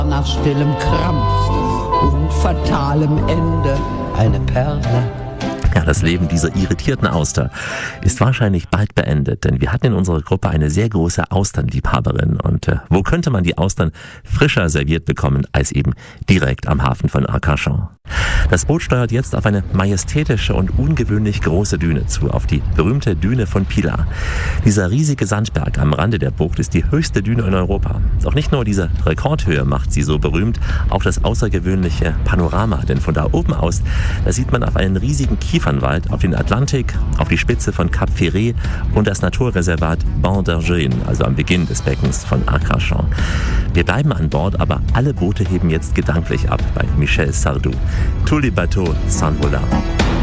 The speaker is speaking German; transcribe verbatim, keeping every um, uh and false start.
Nach stillem Krampf und fatalem Ende eine Perle. Ja, das Leben dieser irritierten Auster ist wahrscheinlich bald beendet, denn wir hatten in unserer Gruppe eine sehr große Austernliebhaberin. Und äh, wo könnte man die Austern frischer serviert bekommen, als eben direkt am Hafen von Arcachon? Das Boot steuert jetzt auf eine majestätische und ungewöhnlich große Düne zu, auf die berühmte Düne von Pilar. Dieser riesige Sandberg am Rande der Bucht ist die höchste Düne in Europa. Doch nicht nur diese Rekordhöhe macht sie so berühmt, auch das außergewöhnliche Panorama. Denn von da oben aus, da sieht man auf einen riesigen Kiefernwald, auf den Atlantik, auf die Spitze von Cap Ferret und das Naturreservat Banc d'Arguin, also am Beginn des Beckens von Arcachon. Wir bleiben an Bord, aber alle Boote heben jetzt gedanklich ab bei Michel Sardou. Tous les bateaux s'envolent.